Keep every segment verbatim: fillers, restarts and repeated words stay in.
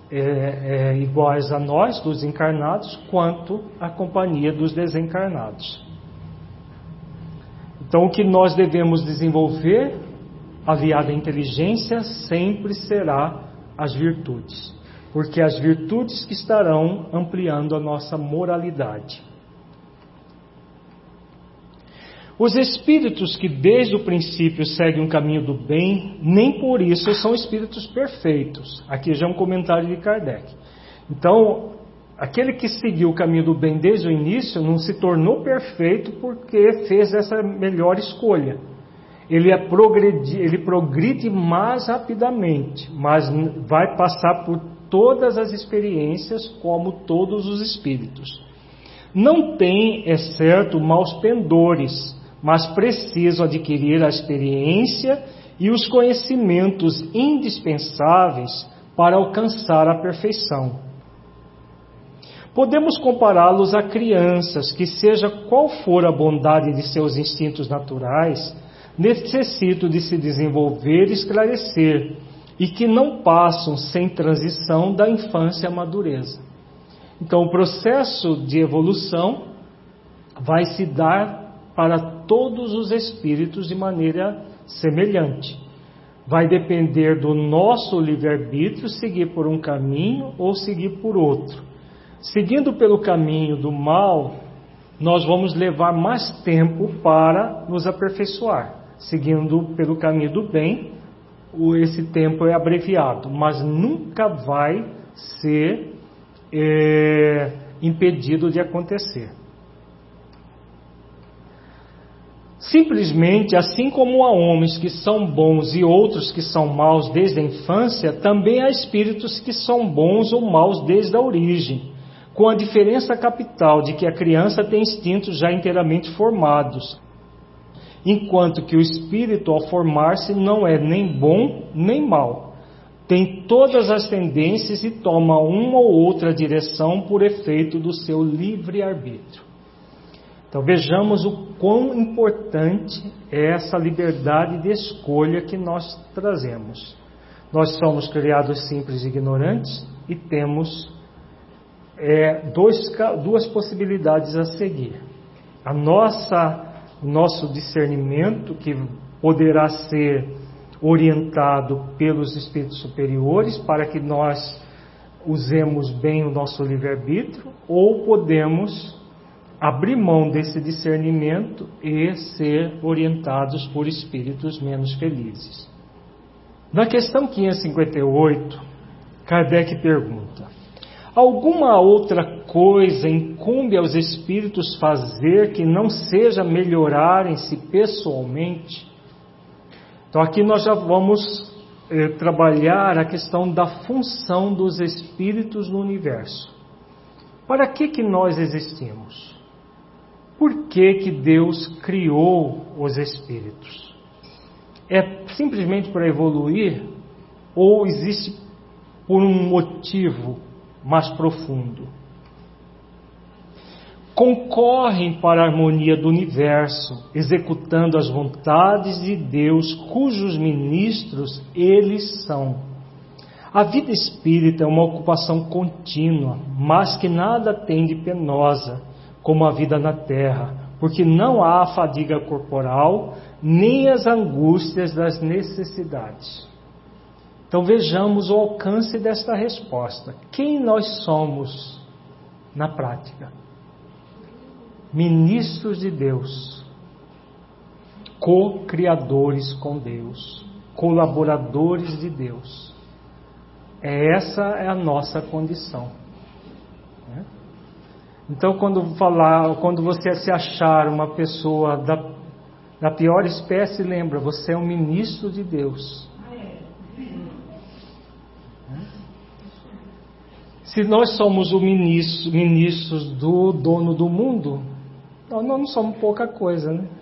é, é, iguais a nós, dos encarnados, quanto a companhia dos desencarnados. Então, o que nós devemos desenvolver, aliado à inteligência, sempre será as virtudes, porque as virtudes que estarão ampliando a nossa moralidade. Os espíritos que desde o princípio seguem o caminho do bem, nem por isso são espíritos perfeitos. Aqui já é um comentário de Kardec. Então, aquele que seguiu o caminho do bem desde o início não se tornou perfeito porque fez essa melhor escolha. Ele, é progredi, ele progride mais rapidamente, mas vai passar por todas as experiências como todos os espíritos. Não tem, é certo, maus pendores, mas precisam adquirir a experiência e os conhecimentos indispensáveis para alcançar a perfeição. Podemos compará-los a crianças que, seja qual for a bondade de seus instintos naturais, necessitam de se desenvolver e esclarecer, e que não passam sem transição da infância à madureza. Então, o processo de evolução vai se dar para todos os espíritos de maneira semelhante. Vai depender do nosso livre-arbítrio seguir por um caminho ou seguir por outro. Seguindo pelo caminho do mal, nós vamos levar mais tempo para nos aperfeiçoar. Seguindo pelo caminho do bem, esse tempo é abreviado, mas nunca vai ser é, impedido de acontecer. Simplesmente, assim como há homens que são bons e outros que são maus desde a infância, também há espíritos que são bons ou maus desde a origem, com a diferença capital de que a criança tem instintos já inteiramente formados, enquanto que o espírito, ao formar-se, não é nem bom nem mau. Tem todas as tendências e toma uma ou outra direção por efeito do seu livre-arbítrio. Então vejamos o quão importante é essa liberdade de escolha que nós trazemos. Nós somos criados simples e ignorantes e temos é, dois, duas possibilidades a seguir. A nossa, o nosso discernimento, que poderá ser orientado pelos espíritos superiores para que nós usemos bem o nosso livre-arbítrio, ou podemos abrir mão desse discernimento e ser orientados por espíritos menos felizes. Na questão quinhentos e cinquenta e oito, Kardec pergunta: alguma outra coisa incumbe aos espíritos fazer que não seja melhorarem-se pessoalmente? Então aqui nós já vamos eh, trabalhar a questão da função dos espíritos no universo. Para que que nós existimos? Por que que Deus criou os espíritos? É simplesmente para evoluir? Ou existe por um motivo mais profundo? Concorrem para a harmonia do universo, executando as vontades de Deus, cujos ministros eles são. A vida espírita é uma ocupação contínua, mas que nada tem de penosa, como a vida na terra, porque não há a fadiga corporal, nem as angústias das necessidades. Então vejamos o alcance desta resposta. Quem nós somos na prática? Ministros de Deus, co-criadores com Deus, colaboradores de Deus. Essa é a nossa condição. Então, quando falar, quando você se achar uma pessoa da, da pior espécie, lembra, você é um ministro de Deus. Se nós somos os ministros, ministros do dono do mundo, nós não somos pouca coisa, né?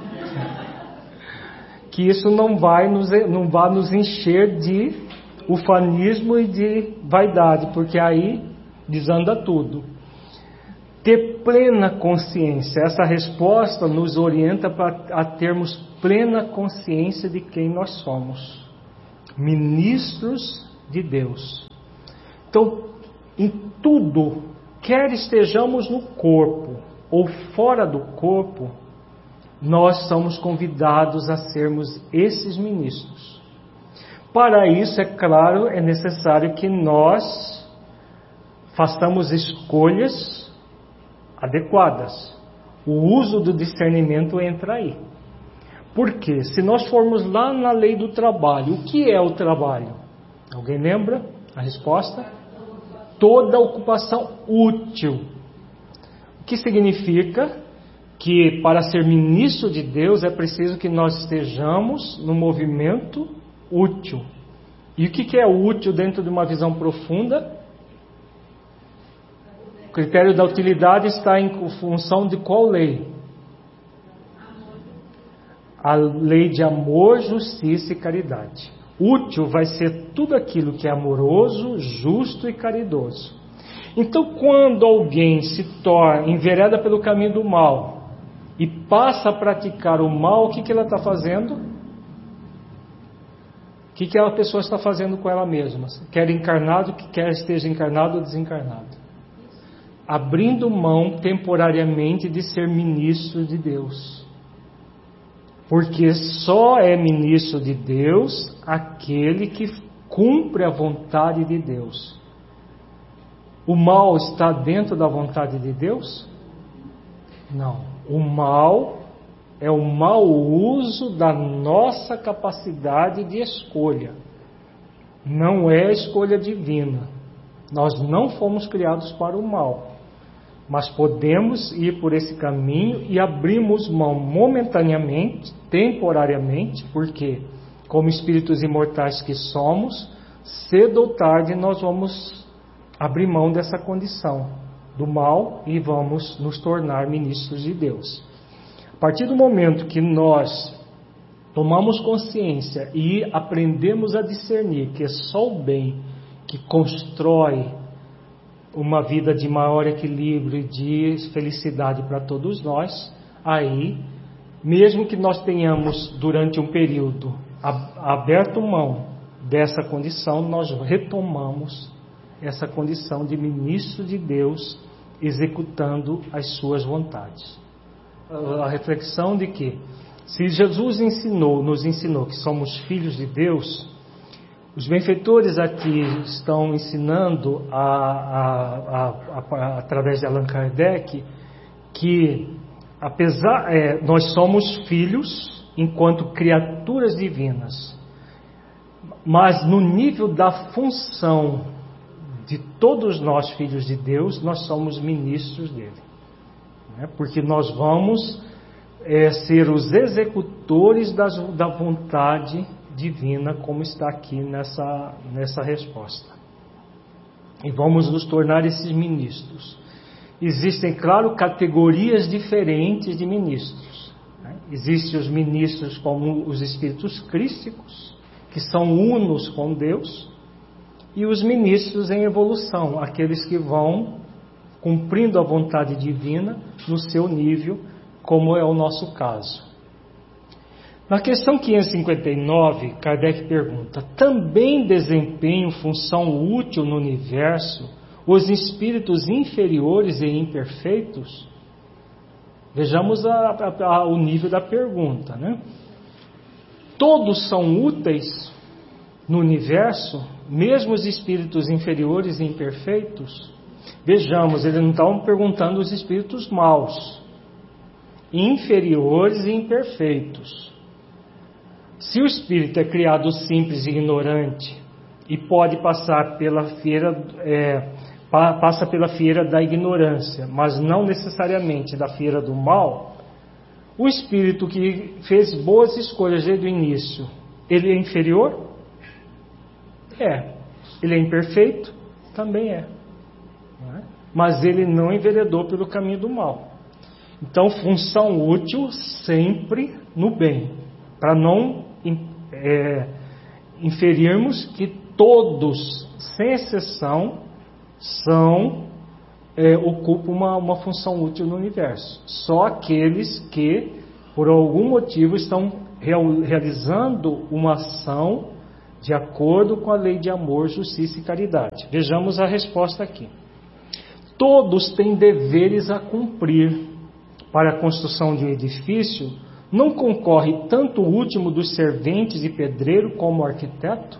Que isso não vai nos, não vai nos encher de ufanismo e de vaidade, porque aí desanda tudo. Ter plena consciência. Essa resposta nos orienta para a termos plena consciência de quem nós somos. Ministros de Deus. Então, em tudo, quer estejamos no corpo ou fora do corpo, nós somos convidados a sermos esses ministros. Para isso, é claro, é necessário que nós façamos escolhas adequadas. O uso do discernimento entra aí. Porque se nós formos lá na lei do trabalho, o que é o trabalho? Alguém lembra a resposta? Toda ocupação útil. O que significa que para ser ministro de Deus é preciso que nós estejamos no movimento útil. E o que é útil dentro de uma visão profunda? O critério da utilidade está em função de qual lei? A lei de amor, justiça e caridade. Útil vai ser tudo aquilo que é amoroso, justo e caridoso. Então, quando alguém se torna, envereda pelo caminho do mal e passa a praticar o mal, o que, que ela está fazendo? O que, que a pessoa está fazendo com ela mesma? Quer encarnado, que quer esteja encarnado ou desencarnado. Abrindo mão temporariamente de ser ministro de Deus. Porque só é ministro de Deus aquele que cumpre a vontade de Deus. O mal está dentro da vontade de Deus? Não. O mal é o mau uso da nossa capacidade de escolha. Não é escolha divina. Nós não fomos criados para o mal. Mas podemos ir por esse caminho e abrimos mão momentaneamente, temporariamente, porque, como espíritos imortais que somos, cedo ou tarde nós vamos abrir mão dessa condição do mal e vamos nos tornar ministros de Deus. A partir do momento que nós tomamos consciência e aprendemos a discernir que é só o bem que constrói uma vida de maior equilíbrio e de felicidade para todos nós, aí, mesmo que nós tenhamos durante um período aberto mão dessa condição, nós retomamos essa condição de ministro de Deus, executando as suas vontades. A reflexão de que, se Jesus ensinou, nos ensinou que somos filhos de Deus, os benfeitores aqui estão ensinando, a, a, a, a, através de Allan Kardec, que apesar, é, nós somos filhos enquanto criaturas divinas, mas no nível da função de todos nós, filhos de Deus, nós somos ministros dele. Né? Porque nós vamos é, ser os executores das, da vontade divina, como está aqui nessa, nessa resposta. E vamos nos tornar esses ministros. Existem, claro, categorias diferentes de ministros. Né? Existem os ministros como os espíritos crísticos, que são unos com Deus, e os ministros em evolução, aqueles que vão cumprindo a vontade divina no seu nível, como é o nosso caso. Na questão quinhentos e cinquenta e nove, Kardec pergunta: também desempenham função útil no universo os espíritos inferiores e imperfeitos? Vejamos a, a, a, o nível da pergunta, né? Todos são úteis no universo, mesmo os espíritos inferiores e imperfeitos? Vejamos, eles não estão perguntando os espíritos maus, inferiores e imperfeitos. Se o espírito é criado simples e ignorante e pode passar pela feira, é, passa pela feira da ignorância, mas não necessariamente da feira do mal, o espírito que fez boas escolhas desde o início, ele é inferior? É. Ele é imperfeito? Também é. Não é? Mas ele não enveredou pelo caminho do mal. Então, função útil sempre no bem, para não é, inferirmos que todos, sem exceção, são, é, ocupam uma, uma função útil no universo. Só aqueles que, por algum motivo, estão real, realizando uma ação de acordo com a lei de amor, justiça e caridade. Vejamos a resposta aqui. Todos têm deveres a cumprir. Para a construção de um edifício, não concorre tanto o último dos serventes e pedreiro como o arquiteto?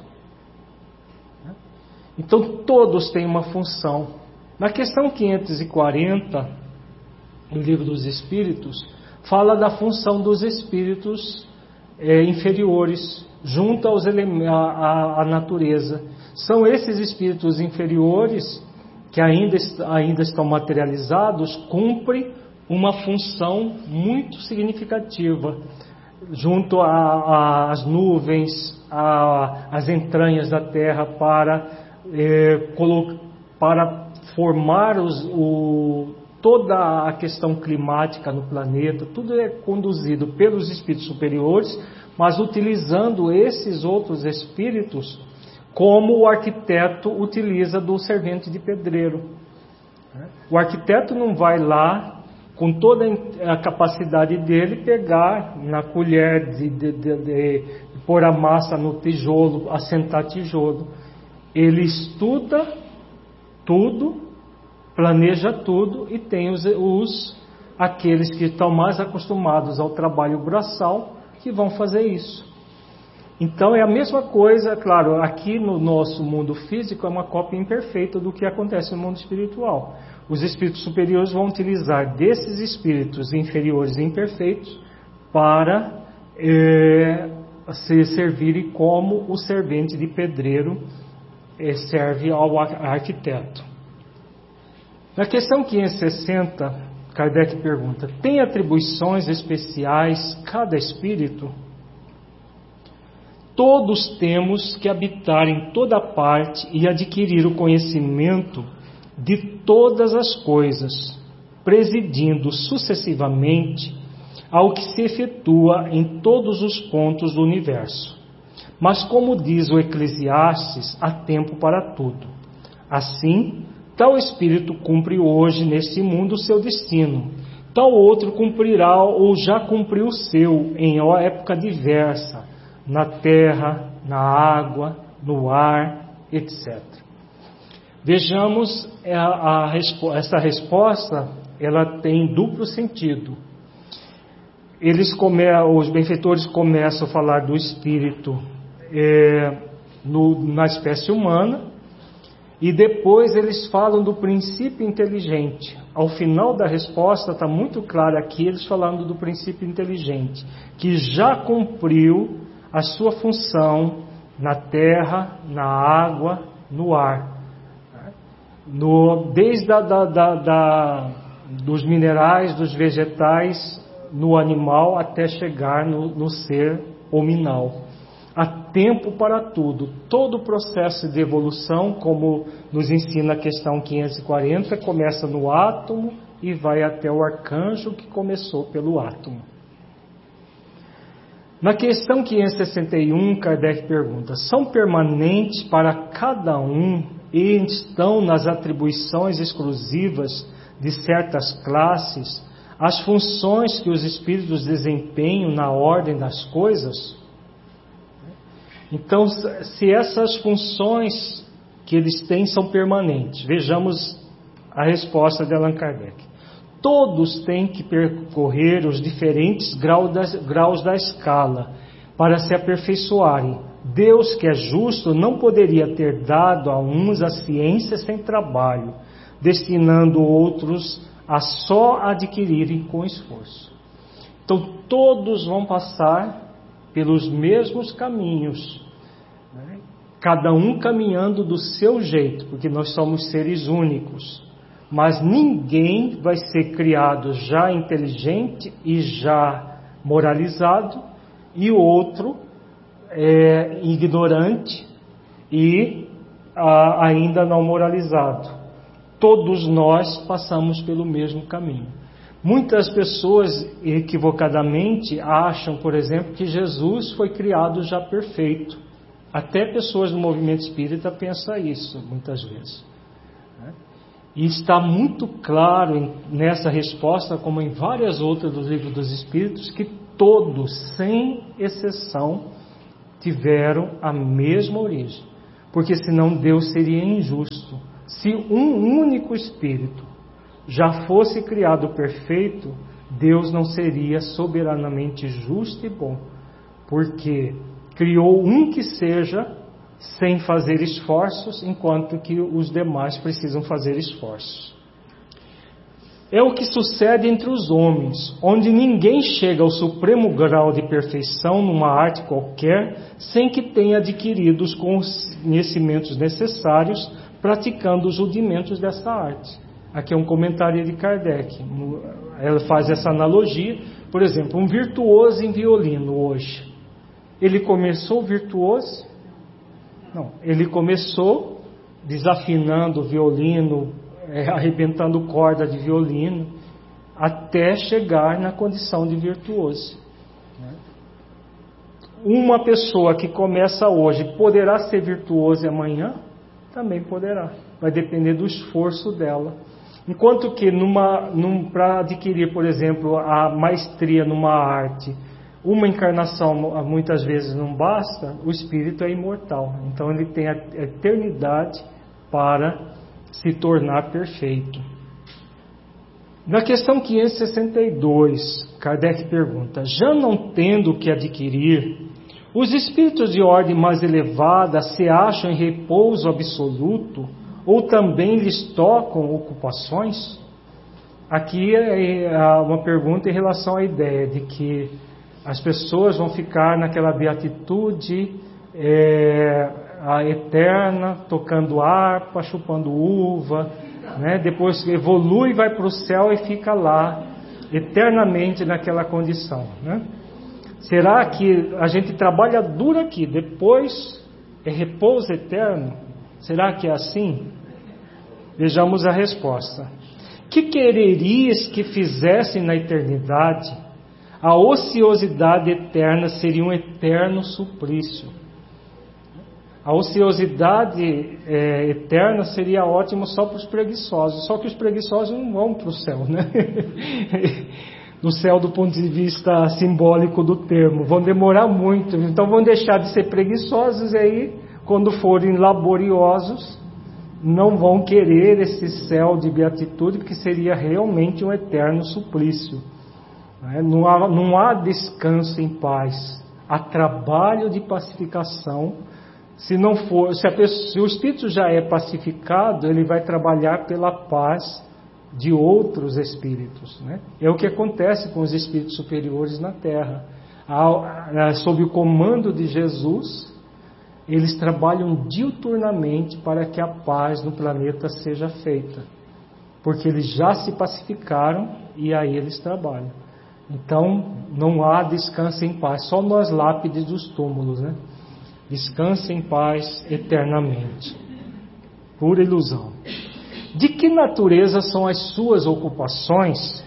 Então, todos têm uma função. Na questão quinhentos e quarenta, no Livro dos Espíritos, fala da função dos espíritos é, inferiores, junto aos elementos, à, à natureza. São esses espíritos inferiores, que ainda, ainda estão materializados, cumprem uma função muito significativa, junto às nuvens, às entranhas da Terra, para, é, para formar os, o, toda a questão climática no planeta. Tudo é conduzido pelos espíritos superiores, mas utilizando esses outros espíritos como o arquiteto utiliza do servente de pedreiro. O arquiteto não vai lá, com toda a capacidade dele, pegar na colher de, de, de, de, de pôr a massa no tijolo, assentar tijolo. Ele estuda tudo, planeja tudo, e tem os, os aqueles que estão mais acostumados ao trabalho braçal que vão fazer isso. Então é a mesma coisa, claro, aqui no nosso mundo físico é uma cópia imperfeita do que acontece no mundo espiritual. Os espíritos superiores vão utilizar desses espíritos inferiores e imperfeitos para é, se servirem como o servente de pedreiro é, serve ao arquiteto. Na questão quinhentos e sessenta, Kardec pergunta: tem atribuições especiais cada espírito? Todos temos que habitar em toda parte e adquirir o conhecimento de todas as coisas, presidindo sucessivamente ao que se efetua em todos os pontos do universo. Mas, como diz o Eclesiastes, há tempo para tudo. Assim, tal espírito cumpre hoje neste mundo o seu destino, tal outro cumprirá ou já cumpriu o seu em uma época diversa, na terra, na água, no ar, etcétera. Vejamos a, a, essa resposta, ela tem duplo sentido. Eles come, os benfeitores começam a falar do espírito é, no, na espécie humana, e depois eles falam do princípio inteligente. Ao final da resposta está muito claro aqui, eles falando do princípio inteligente, que já cumpriu a sua função na terra, na água, no ar. No, desde a, da, da, da, dos minerais, dos vegetais, no animal, até chegar no, no ser hominal. Há tempo para tudo. Todo o processo de evolução, como nos ensina a questão quinhentos e quarenta, começa no átomo e vai até o arcanjo, que começou pelo átomo. Na questão quinhentos e sessenta e um, Kardec pergunta: são permanentes para cada um e estão nas atribuições exclusivas de certas classes as funções que os espíritos desempenham na ordem das coisas? Então, se essas funções que eles têm são permanentes, vejamos a resposta de Allan Kardec. Todos têm que percorrer os diferentes graus da, graus da escala para se aperfeiçoarem. Deus, que é justo, não poderia ter dado a uns a ciência sem trabalho, destinando outros a só adquirirem com esforço. Então, todos vão passar pelos mesmos caminhos, né? Cada um caminhando do seu jeito, porque nós somos seres únicos. Mas ninguém vai ser criado já inteligente e já moralizado, e o outro é ignorante e a, ainda não moralizado. Todos nós passamos pelo mesmo caminho. Muitas pessoas equivocadamente acham, por exemplo, que Jesus foi criado já perfeito. Até pessoas do movimento espírita pensam isso muitas vezes. E está muito claro nessa resposta, como em várias outras dos livros dos Espíritos, que todos, sem exceção, tiveram a mesma origem, porque senão Deus seria injusto. Se um único Espírito já fosse criado perfeito, Deus não seria soberanamente justo e bom, porque criou um que seja sem fazer esforços, enquanto que os demais precisam fazer esforços. É o que sucede entre os homens, onde ninguém chega ao supremo grau de perfeição numa arte qualquer, sem que tenha adquirido os conhecimentos necessários, praticando os rudimentos dessa arte. Aqui é um comentário de Kardec. Ela faz essa analogia. Por exemplo, um virtuoso em violino hoje. Ele começou virtuoso? Não. Ele começou desafinando o violino, é, arrebentando corda de violino, até chegar na condição de virtuoso. Uma pessoa que começa hoje poderá ser virtuosa amanhã? Também poderá. Vai depender do esforço dela. Enquanto que numa, num, para adquirir, por exemplo, a maestria numa arte, uma encarnação muitas vezes não basta, o espírito é imortal. Então ele tem a eternidade para se tornar perfeito. Na questão quinhentos e sessenta e dois, Kardec pergunta: já não tendo o que adquirir, os espíritos de ordem mais elevada se acham em repouso absoluto ou também lhes tocam ocupações? Aqui é uma pergunta em relação à ideia de que as pessoas vão ficar naquela beatitude é, a eterna, tocando harpa, chupando uva, né? Depois evolui, vai para o céu e fica lá eternamente naquela condição, né? Será que a gente trabalha duro aqui, depois é repouso eterno? Será que é assim? Vejamos a resposta. Que quererias que fizessem na eternidade? A ociosidade eterna seria um eterno suplício. A ociosidade é, eterna seria ótimo só para os preguiçosos. Só que os preguiçosos não vão para o céu, né? No céu do ponto de vista simbólico do termo. Vão demorar muito. Então vão deixar de ser preguiçosos e aí, quando forem laboriosos, não vão querer esse céu de beatitude, porque seria realmente um eterno suplício. Não há, não há descanso em paz. Há trabalho de pacificação. Se não for, se, a pessoa, se o espírito já é pacificado, ele vai trabalhar pela paz de outros espíritos, né? É o que acontece com os espíritos superiores na Terra. Sob o comando de Jesus, eles trabalham diuturnamente para que a paz no planeta seja feita, porque eles já se pacificaram e aí eles trabalham. Então não há descanso em paz, só nas lápides dos túmulos, né? Descanse em paz eternamente. Pura ilusão. De que natureza são as suas ocupações?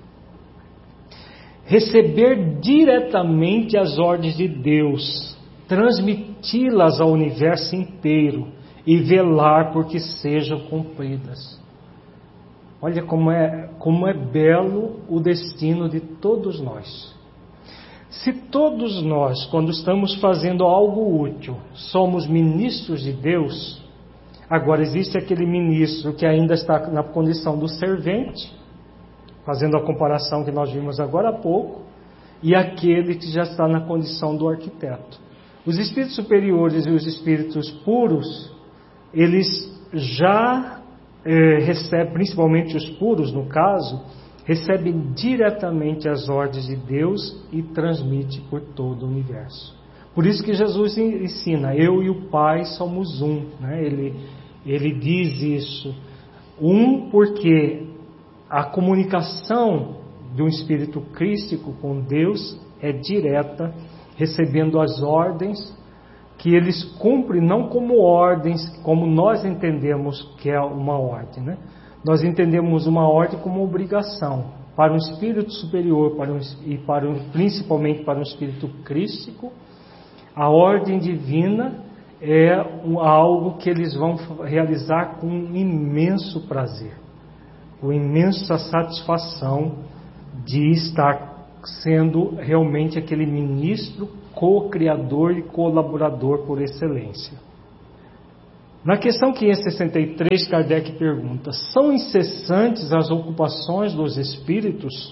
Receber diretamente as ordens de Deus, transmiti-las ao universo inteiro e velar por que sejam cumpridas. Olha como é, como é belo o destino de todos nós. Se todos nós, quando estamos fazendo algo útil, somos ministros de Deus, agora existe aquele ministro que ainda está na condição do servente, fazendo a comparação que nós vimos agora há pouco, e aquele que já está na condição do arquiteto. Os espíritos superiores e os espíritos puros, eles já eh, recebem, principalmente os puros no caso, recebem diretamente as ordens de Deus e transmite por todo o universo. Por isso que Jesus ensina, eu e o Pai somos um, né? Ele, ele diz isso, um porque a comunicação de um espírito crístico com Deus é direta, recebendo as ordens que eles cumprem não como ordens, como nós entendemos que é uma ordem, né? Nós entendemos uma ordem como obrigação para um espírito superior para um, e para um, principalmente para um espírito crístico. A ordem divina é um, algo que eles vão realizar com um imenso prazer, com imensa satisfação de estar sendo realmente aquele ministro co-criador e colaborador por excelência. Na questão quinhentos e sessenta e três, Kardec pergunta: são incessantes as ocupações dos espíritos?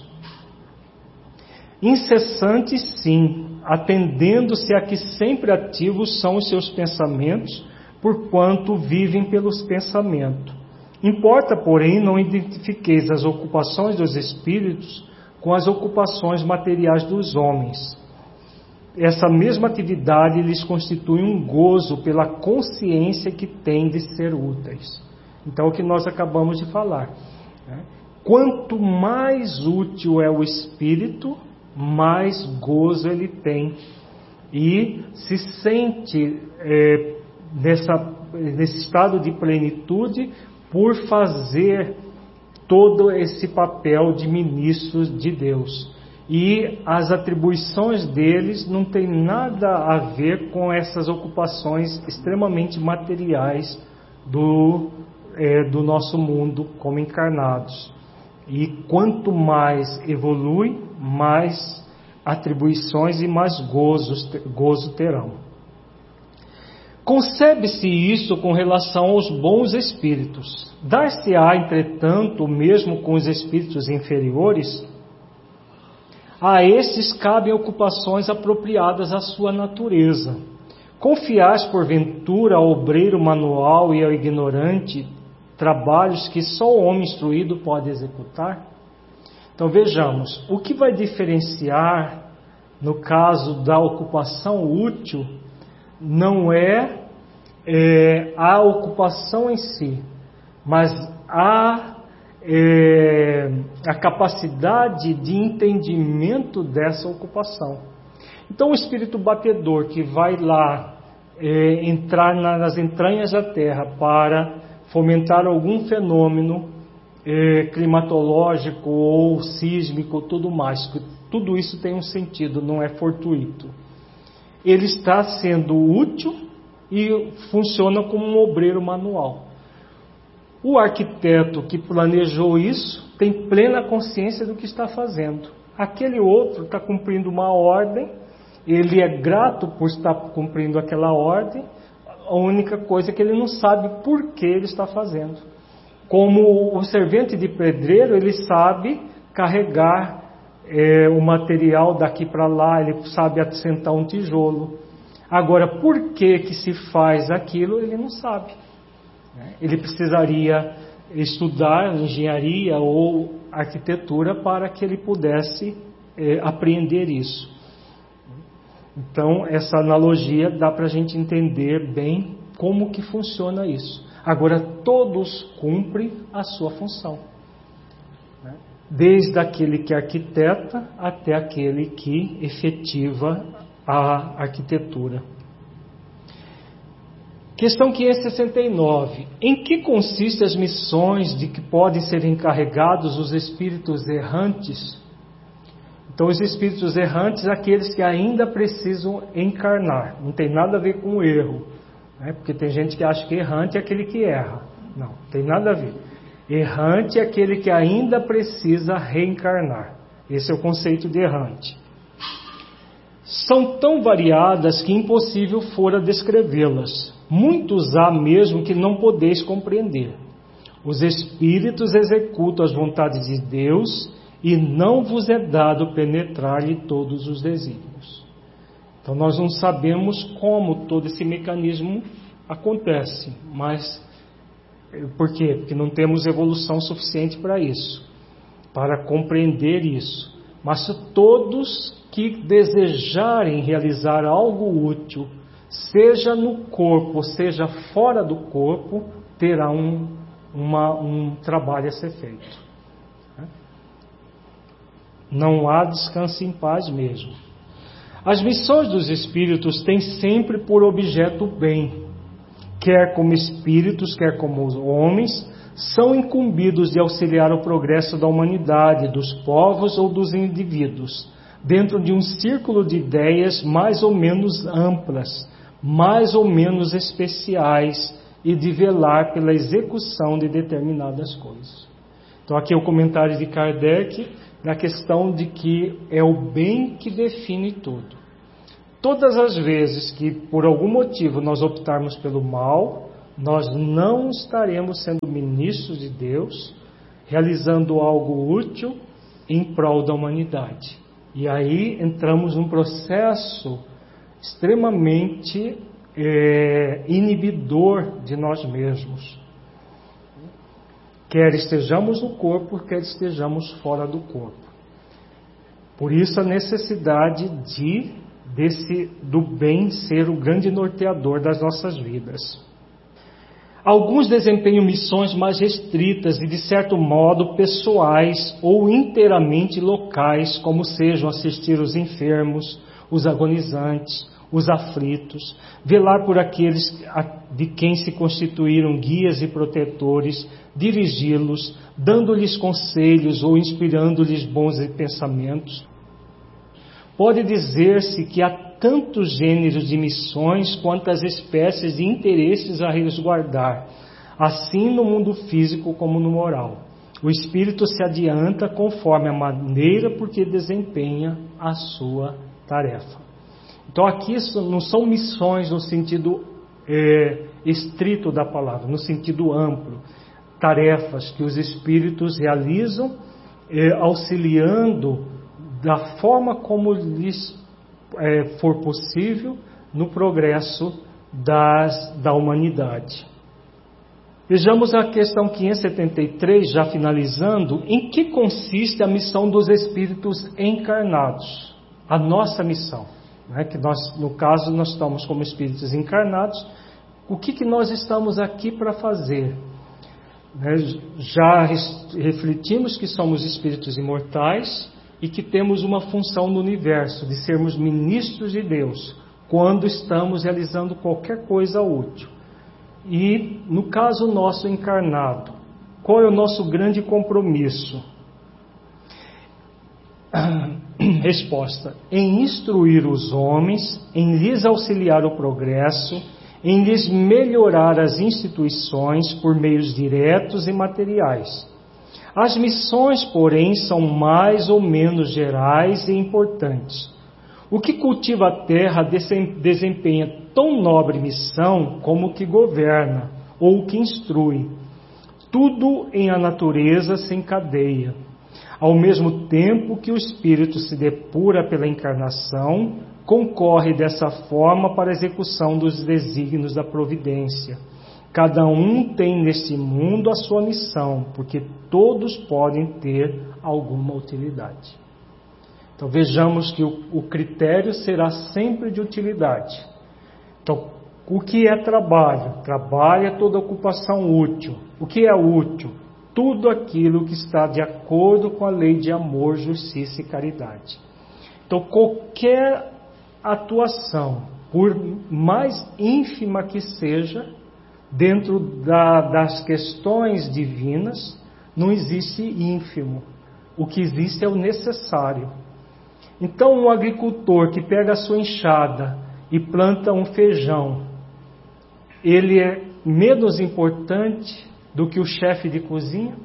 Incessantes, sim, atendendo-se a que sempre ativos são os seus pensamentos, porquanto vivem pelos pensamentos. Importa, porém, não identifiqueis as ocupações dos espíritos com as ocupações materiais dos homens. Essa mesma atividade lhes constitui um gozo pela consciência que têm de ser úteis. Então, é o que nós acabamos de falar, né? Quanto mais útil é o espírito, mais gozo ele tem e se sente é, nessa, nesse estado de plenitude por fazer todo esse papel de ministros de Deus. E as atribuições deles não tem nada a ver com essas ocupações extremamente materiais do, é, do nosso mundo como encarnados. E quanto mais evolui, mais atribuições e mais gozos, gozo terão. Concebe-se isso com relação aos bons espíritos. Dar-se-á, entretanto, o mesmo com os espíritos inferiores? A estes cabem ocupações apropriadas à sua natureza. Confiais, porventura, ao obreiro manual e ao ignorante trabalhos que só o homem instruído pode executar? Então vejamos, o que vai diferenciar no caso da ocupação útil não é, é a ocupação em si, mas a É, a capacidade de entendimento dessa ocupação. Então, o espírito batedor que vai lá é, entrar na, nas entranhas da Terra para fomentar algum fenômeno é, climatológico ou sísmico, tudo mais, tudo isso tem um sentido, não é fortuito. Ele está sendo útil e funciona como um obreiro manual. O arquiteto que planejou isso tem plena consciência do que está fazendo. Aquele outro está cumprindo uma ordem, ele é grato por estar cumprindo aquela ordem, a única coisa é que ele não sabe por que ele está fazendo. Como o servente de pedreiro, ele sabe carregar é, o material daqui para lá, ele sabe assentar um tijolo. Agora, por que que se faz aquilo, ele não sabe. Ele precisaria estudar engenharia ou arquitetura para que ele pudesse é, apreender isso. Então, essa analogia dá para a gente entender bem como que funciona isso. Agora, todos cumprem a sua função, né? Desde aquele que arquiteta até aquele que efetiva a arquitetura. Questão quinhentos e sessenta e nove. Em que consistem as missões de que podem ser encarregados os espíritos errantes? Então, os espíritos errantes, aqueles que ainda precisam encarnar. Não tem nada a ver com o erro, né? Porque tem gente que acha que errante é aquele que erra. Não, não tem nada a ver. Errante é aquele que ainda precisa reencarnar. Esse é o conceito de errante. São tão variadas que impossível fora descrevê-las. Muitos há mesmo que não podeis compreender. Os espíritos executam as vontades de Deus e não vos é dado penetrar-lhe todos os desígnios. Então nós não sabemos como todo esse mecanismo acontece, mas por quê? Porque não temos evolução suficiente para isso, para compreender isso. Mas todos que desejarem realizar algo útil, seja no corpo, seja fora do corpo, terá um, uma, um trabalho a ser feito. Não há descanso em paz mesmo. As missões dos espíritos têm sempre por objeto o bem. Quer como espíritos, quer como homens, são incumbidos de auxiliar o progresso da humanidade, dos povos ou dos indivíduos, dentro de um círculo de ideias mais ou menos amplas, mais ou menos especiais, e de velar pela execução de determinadas coisas. Então aqui é o comentário de Kardec na questão de que é o bem que define tudo. Todas as vezes que por algum motivo nós optarmos pelo mal, nós não estaremos sendo ministros de Deus, realizando algo útil em prol da humanidade. E aí entramos num processo extremamente é, inibidor de nós mesmos. Quer estejamos no corpo, quer estejamos fora do corpo. Por isso a necessidade de, desse, do bem ser o grande norteador das nossas vidas. Alguns desempenham missões mais restritas e, de certo modo, pessoais ou inteiramente locais, como sejam assistir os enfermos, os agonizantes, os aflitos, velar por aqueles de quem se constituíram guias e protetores, dirigi-los, dando-lhes conselhos ou inspirando-lhes bons pensamentos. Pode dizer-se que há tantos gêneros de missões quantas espécies de interesses a resguardar, assim no mundo físico como no moral. O espírito se adianta conforme a maneira por que desempenha a sua tarefa. Então aqui não são missões no sentido é, estrito da palavra, no sentido amplo. Tarefas que os espíritos realizam, é, auxiliando da forma como lhes é, for possível no progresso das, da humanidade. Vejamos a questão quinhentos e setenta e três, já finalizando, em que consiste a missão dos espíritos encarnados? A nossa missão, né? Que nós, no caso, nós estamos como espíritos encarnados. O que, que nós estamos aqui para fazer? Já refletimos que somos espíritos imortais e que temos uma função no universo de sermos ministros de Deus quando estamos realizando qualquer coisa útil. E no caso nosso encarnado, qual é o nosso grande compromisso? Resposta: em instruir os homens, em lhes auxiliar o progresso, em lhes melhorar as instituições por meios diretos e materiais. As missões, porém, são mais ou menos gerais e importantes. O que cultiva a terra desempenha tão nobre missão como o que governa ou o que instrui. Tudo em a natureza se encadeia. Ao mesmo tempo que o espírito se depura pela encarnação, concorre dessa forma para a execução dos desígnios da providência. Cada um tem neste mundo a sua missão, porque todos podem ter alguma utilidade. Então vejamos que o, o critério será sempre de utilidade. Então, o que é trabalho? Trabalho é toda ocupação útil. O que é útil? Tudo aquilo que está de acordo com a lei de amor, justiça e caridade. Então, qualquer atuação, por mais ínfima que seja, dentro da, das questões divinas, não existe ínfimo. O que existe é o necessário. Então, um agricultor que pega a sua enxada e planta um feijão, ele é menos importante do que o chefe de cozinha?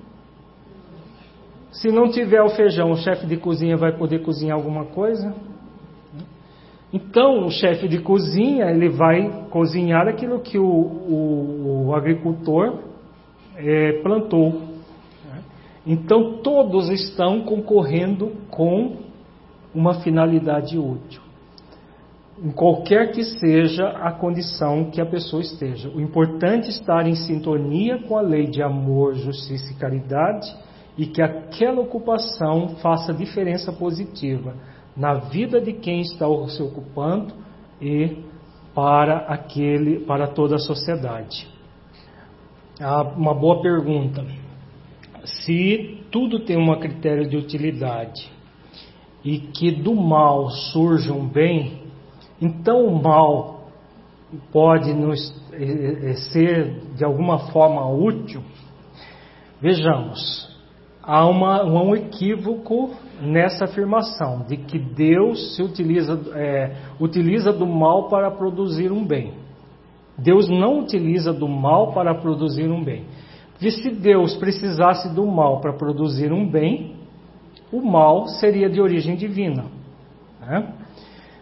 Se não tiver o feijão, o chefe de cozinha vai poder cozinhar alguma coisa? Então, o chefe de cozinha, ele vai cozinhar aquilo que o, o, o agricultor é, plantou. Então, todos estão concorrendo com uma finalidade útil, em qualquer que seja a condição que a pessoa esteja. O importante é estar em sintonia com a lei de amor, justiça e caridade, e que aquela ocupação faça diferença positiva na vida de quem está se ocupando e para aquele, para toda a sociedade. Ah, uma boa pergunta. Se tudo tem um critério de utilidade e que do mal surge um bem, então o mal pode nos, ser de alguma forma útil? Vejamos, há uma, um equívoco nessa afirmação de que Deus se utiliza, é, utiliza do mal para produzir um bem. Deus não utiliza do mal para produzir um bem. Porque se Deus precisasse do mal para produzir um bem, o mal seria de origem divina, né?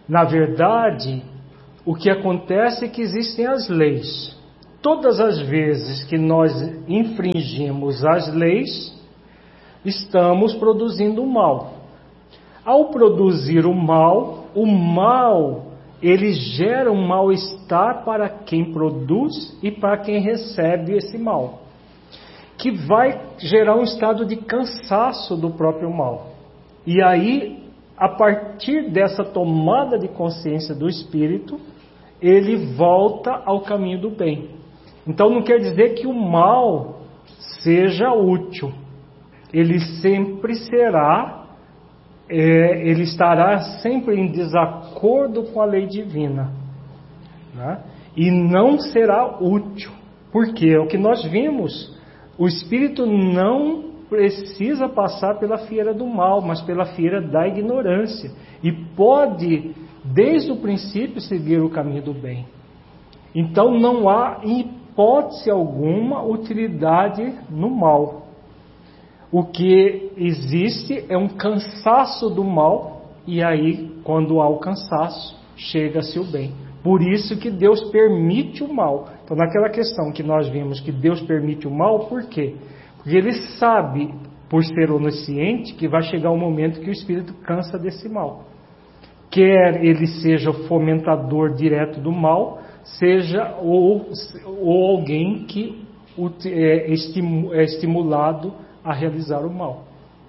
Na verdade, o que acontece é que existem as leis. Todas as vezes que nós infringimos as leis, estamos produzindo o mal. Ao produzir o mal, o mal, ele gera um mal-estar para quem produz e para quem recebe esse mal, que vai gerar um estado de cansaço do próprio mal. E aí, a partir dessa tomada de consciência do espírito, ele volta ao caminho do bem. Então não quer dizer que o mal seja útil. Ele sempre será, é, ele estará sempre em desacordo com a lei divina, né? E não será útil. Porque o que nós vimos, o espírito não precisa passar pela fieira do mal, mas pela fieira da ignorância. E pode, desde o princípio, seguir o caminho do bem. Então não há hipótese alguma utilidade no mal. O que existe é um cansaço do mal, e aí, quando há o cansaço, chega-se o bem. Por isso que Deus permite o mal. Então, naquela questão que nós vimos que Deus permite o mal, por quê? Porque Ele sabe, por ser onisciente, que vai chegar um momento que o espírito cansa desse mal. Quer ele seja o fomentador direto do mal, seja ou, ou alguém que é estimulado a realizar o mal.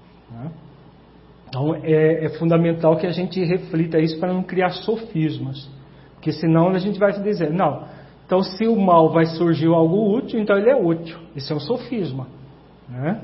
Então é, é fundamental que a gente reflita isso para não criar sofismas, porque senão a gente vai dizer, não, então se o mal vai surgir algo útil, então ele é útil. Isso é um sofisma, né?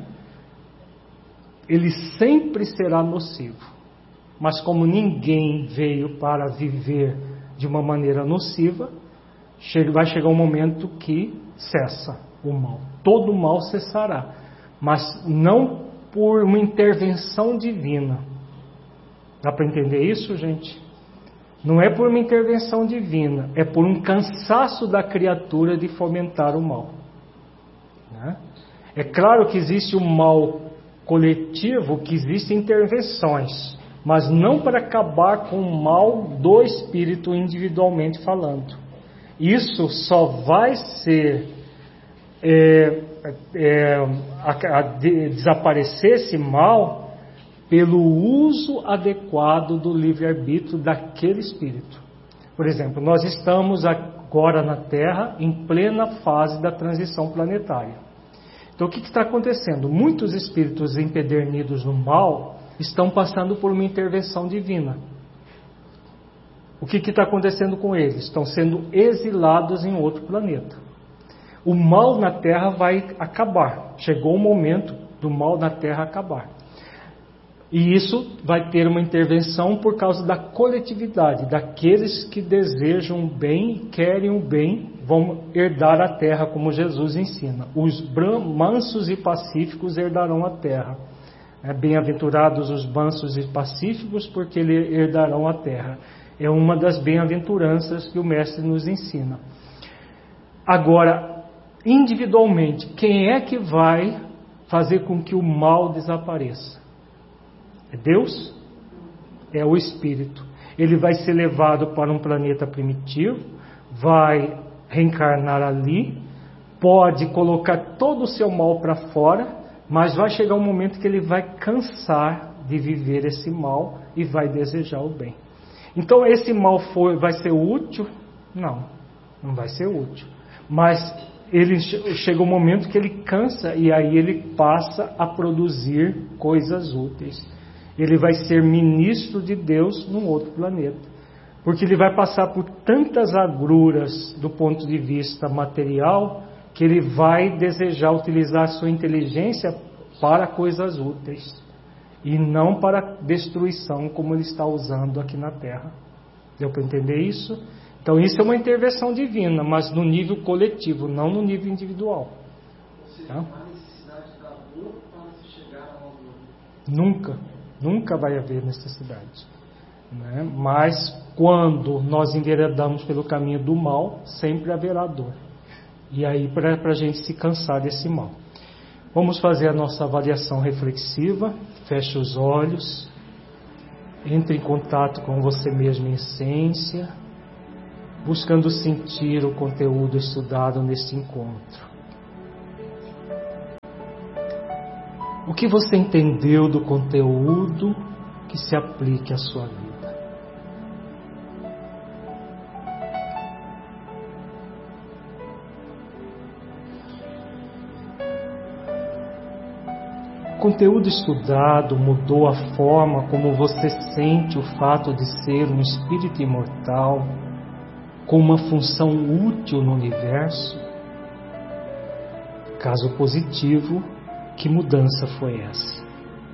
Ele sempre será nocivo, mas como ninguém veio para viver de uma maneira nociva, vai chegar um momento que cessa o mal. Todo o mal cessará, mas não por uma intervenção divina. Dá para entender isso, gente? Não é por uma intervenção divina, é por um cansaço da criatura de fomentar o mal, né? É claro que existe um mal coletivo, que existem intervenções, mas não para acabar com o mal do espírito individualmente falando. Isso só vai ser é, é, a, a de, desaparecer esse mal pelo uso adequado do livre-arbítrio daquele espírito. Por exemplo, nós estamos agora na Terra em plena fase da transição planetária. Então o que está acontecendo? Muitos espíritos empedernidos no mal estão passando por uma intervenção divina. O que está acontecendo com eles? Estão sendo exilados em outro planeta. O mal na Terra vai acabar. Chegou o momento do mal na Terra acabar. E isso vai ter uma intervenção por causa da coletividade, daqueles que desejam o bem, querem o bem, vão herdar a terra, como Jesus ensina. Os mansos e pacíficos herdarão a terra. É, bem-aventurados os mansos e pacíficos, porque eles herdarão a terra. É uma das bem-aventuranças que o Mestre nos ensina. Agora, individualmente, quem é que vai fazer com que o mal desapareça? É Deus? É o Espírito. Ele vai ser levado para um planeta primitivo, vai reencarnar ali, pode colocar todo o seu mal para fora, mas vai chegar um momento que ele vai cansar de viver esse mal e vai desejar o bem. Então esse mal foi, vai ser útil? Não, não vai ser útil. Mas ele chega um momento que ele cansa e aí ele passa a produzir coisas úteis. Ele vai ser ministro de Deus num outro planeta. Porque ele vai passar por tantas agruras do ponto de vista material, que ele vai desejar utilizar a sua inteligência para coisas úteis. E não para destruição, como ele está usando aqui na Terra. Deu para entender isso? Então isso é uma intervenção divina, mas no nível coletivo, não no nível individual. Tá? A necessidade da dor para se chegar ao amor. Nunca. Nunca vai haver necessidade, né? Mas quando nós enveredamos pelo caminho do mal, sempre haverá dor. E aí para a gente se cansar desse mal. Vamos fazer a nossa avaliação reflexiva. Feche os olhos. Entre em contato com você mesmo em essência, buscando sentir o conteúdo estudado neste encontro. O que você entendeu do conteúdo que se aplique à sua vida? O conteúdo estudado mudou a forma como você sente o fato de ser um espírito imortal com uma função útil no universo? Caso positivo, que mudança foi essa?